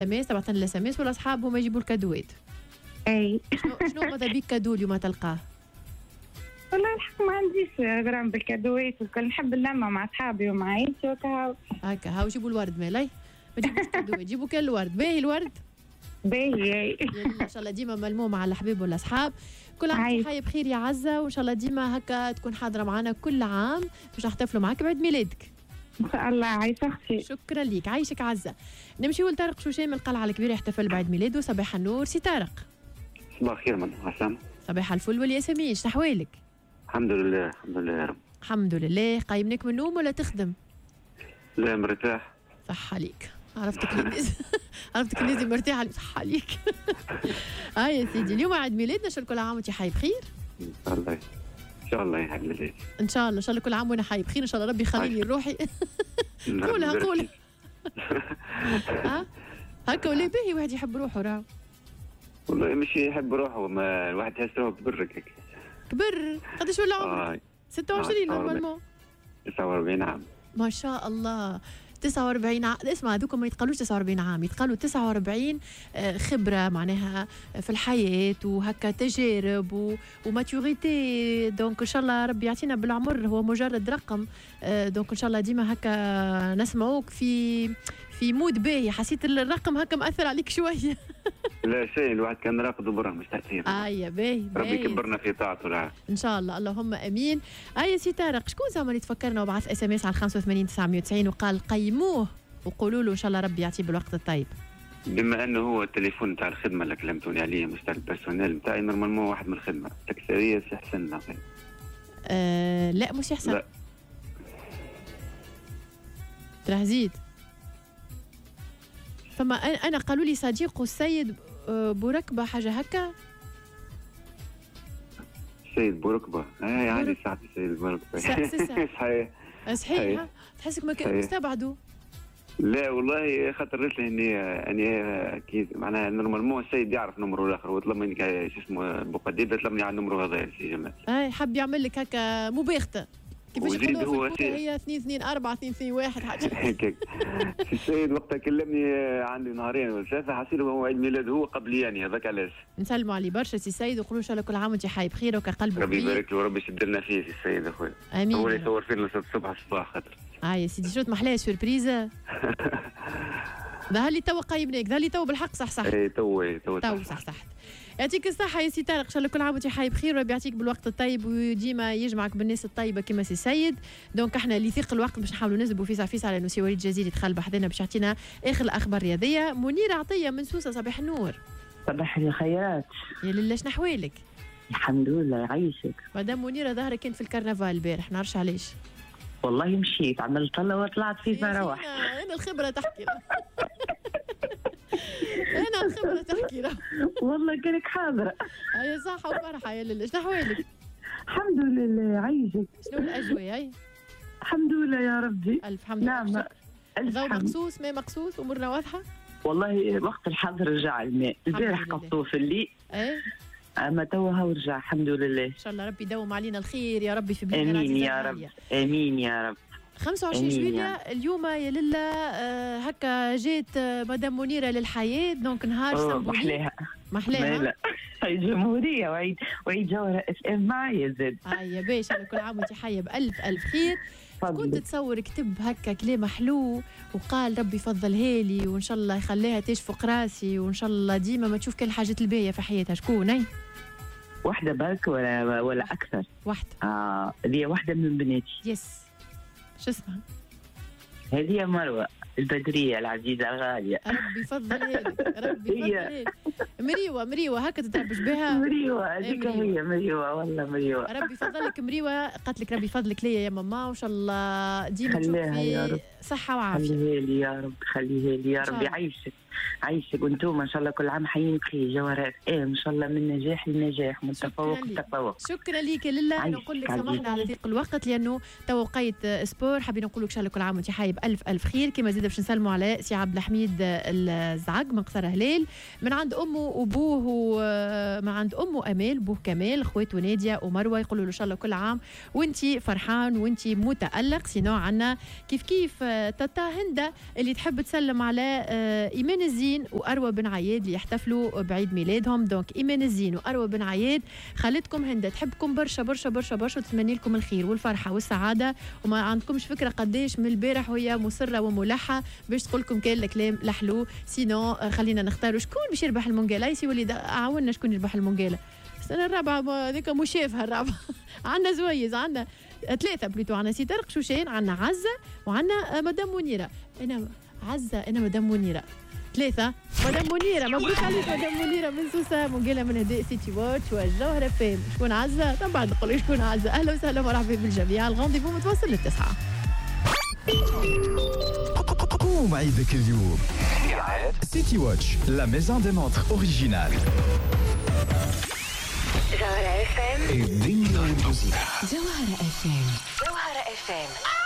SMS تبعت لنا الاس ام اس والاصحاب هما يجيبوا الكادوات. اي شنو ماذا بيك كادو اليوم تلقاه؟ والله الحق ما عنديش غرام بالكادوات والكل، نحب اللمه مع اصحابي ومع عيلتي وكا هكا. هاو جيبوا الورد مالاي، ما تجيبوش كادوات، جيبوا كان الورد. باهي الورد باهي. ان شاء الله ديما ملمومه على الحبيب والاصحاب. كل عام وانت حي بخير يا عزه، وان شاء الله ديما هكا تكون حاضره معنا كل عام باش نحتفلوا معاك بعيد ميلادك. ان شاء الله. عايشه اختي. شكرا ليك، عايشك عزه. نمشيو لطارق شوشان من القلعه الكبيره يحتفل بعيد ميلاده. صباح النور سي طارق. صباح الخير من عسام. صباح الفل والياسمين، شحوالك؟ الحمد لله الحمد لله يا رب. الحمد لله. قايمنك من النوم ولا تخدم؟ لا مرتاح. صح عليك، عرفتك عرفتك لازم مرتاحه. صح عليك. هاي يا سيدي، اليوم عيد ميلادنا، ان شاء الله كل عام وانت حي بخير. الله ان شاء الله يا ميلاد. ان شاء الله ان شاء الله كل عام وانا حي بخير، ان شاء الله ربي يخليني لروحي. قولها قولها. هكا ولا باهي واحد يحب روحه راه. والله مش يحب روحه، ما الواحد يحس روحه كبر هيك. كبر؟ قداش ولا عمرك؟ 26 نورمالمون. 49 عام. ما شاء الله. 49 عام. اسمع هذوك ما يتقالوش 49 عام، يتقالوا 49 خبره معناها في الحياه وهكا تجارب وماتوريتي. دونك ان شاء الله ربي يعطينا بالعمر، هو مجرد رقم. دونك ان شاء الله ديما هكا نسمعوك في مود باهي. حسيت الرقم هكا مأثر عليك شويه. لا شيء، الواحد كان راقد وبرا مش تأثير. يا باهي ربي يكبرنا في طاعته العافية ان شاء الله، اللهم امين. يا سي طارق، شكون زعما اللي تفكرنا وبعث اس ام اس على 85 990 وقال قيموه وقولوا له ان شاء الله ربي يعطيه بالوقت الطيب؟ بما انه هو التليفون تاع الخدمه اللي كلمتوني عليه مش تاع البيرسونيل نتاعي، نورمالمون واحد من الخدمه تكسيريه سي حسن. لا مش يحسن. لا راه زيد. فما انا قالوا لي صديقه السيد بوركبه حاجه هكا. السيد بوركبه عادي ساعة السيد بوركبه. صحيح صحيح. تحسك ما كان مستبعده. لا والله خاطر قلت له اني اكيد معناها نورمالمون السيد يعرف نمره الاخر وطلب مني شو اسمه بوقديده، طلبني على النمره هذا سي جمال. حب يعمل لك هكا مباغته كيفاش يقولوا في هي 224 221 حاجه هيك. السيد وقتها كلمني عندي نهارين ولا ثلاثه حاسيله هو عيد ميلاد هو قبل يعني هذاك علاش. نسلموا عليه برشا سي سيد وقولوا ان شاء الله كل عام وانت حي بخير وكقلبك. ربي يبارك له وربي يشد لنا فيه السيد اخويا. امين. هو اللي يصور فينا الصبح خاطر. يا سيدي شوت محلاه سوربريزه. ظهر لي توا قايمناك، ظهر لي توا بالحق صح. اي تو صح. يعطيك الصحة يا سي طارق، ان شاء الله كل عام وانت حي بخير وربي يعطيك بالوقت الطيب وديما يجمعك بالناس الطيبة كما سي سيد. دونك احنا اللي يثيق الوقت باش نحاولوا نسبوا فيسع لانه سي وليد جزيري دخل بحذنا باش يعطينا اخر الاخبار الرياضية. منيرة عطية من سوسة، صباح النور. صباح الخيرات. يا لله شنو احوالك؟ الحمد لله يعيشك. مدام منيرة ظهرك كانت في الكرنفال البارح، نعرفش علاش. والله مشيت عملت طلة وطلعت في روحت. انا الخبرة تحكي. انا الخبرة تحكي والله كانك حاضرة. يا صحة وفرحة يا لله. شنو احوالك؟ الحمد لله يعيشك. شنو الاجواء هاي؟ الحمد لله يا ربي. الف حمد لله. نعم. ضوء مقصوص ماء مقصوص امورنا واضحة؟ والله وقت الحظر رجع الماء، البارح قصوه في الليل. اما توا هو رجع الحمد لله. ان شاء الله ربي يدوم علينا الخير يا ربي في بلادنا. امين يا رب. امين يا رب. 25 جويلية اليوم يا لله. هكا جات مدام منيرة للحياة، دونك نهار سمبولي. محلاها. هاي جمهورية وعيد جوهرة اس ام معايا زاد. يا باشا كل عام وانت حية بألف خير. كنت تصور كتب هكا كلام حلو وقال ربي يفضلها لي وان شاء الله يخليها تشفق راسي وان شاء الله ديما ما تشوف كل الحاجات الباهية في حياتها. شكون واحدة برك ولا أكثر؟ واحدة. هذه واحدة من بناتي. يس. شو اسمها؟ هذه مروة البدرية العزيزة الغالية. ربي يفضلها لك، ربي يفضلها لك. مريوة هكا تتعبش بها. مريوة هذيك هي مريوة والله مريوة. ربي يفضلك مريوة، قالت لك ربي يفضلك ليا يا ماما وان شاء الله ديما تشوفي صحة وعافية. خليها لي يا رب، خليها لي يا رب. يعيشك وانتم ان شاء الله كل عام حيين بخير. جوهرات ان شاء الله من نجاح لنجاح، من تفوق لتفوق. شكرا ليك لله. نقول لك سامحنا على ضيق الوقت لانه تو وقيت سبور. حابين نقول لك ان شاء الله كل عام وانت حي بألف خير. كما زاد باش نسلموا على سي عبد الحميد الزعق من قصر هلال، من عند امه وابوه ومن عند امه امال، بوه كمال، اخواته ناديه ومروه، يقولوا له ان شاء الله كل عام وانتي فرحان وانتي متالق. سينو عنا كيف تاتا هندا اللي تحب تسلم على ايمان الزين واروى بن عياد اللي يحتفلوا بعيد ميلادهم. دونك ايمان الزين واروى بن عياد، خالتكم هندا تحبكم برشا برشا برشا برشا وتتمنى لكم الخير والفرحه والسعاده، وما عندكمش فكره قداش من البارح وهي مصره وملحه باش تقول لكم كان الكلام لحلو. سينو خلينا نختاروا شكون باش يربح المونجالا. يسي وليد عاونا شكون يربح المونجالا. السنه الرابعه هذيك مشافها الرابعه. عندنا زويز، عندنا ثلاثه بليتو، عندنا سي طارق شوشين، عندنا عزه، وعندنا مدام منيره. انا عزه، انا مدام منيره، ثلاثه. مدام منيره مبروك عليك مدام منيره من سوسه، مونجالا من هدايا سيتي واتش والجوهره فام. شكون عزه؟ طبعا نقول شكون عزه. اهلا وسهلا ومرحبا بالجميع. الغونديفو متواصل للتسعه. قوم عيدك اليوم. سيتي واتش لا ميزون دي مونتر اوريجينال. جوهرة FM. الدنيا والموسيقى. جوهرة FM.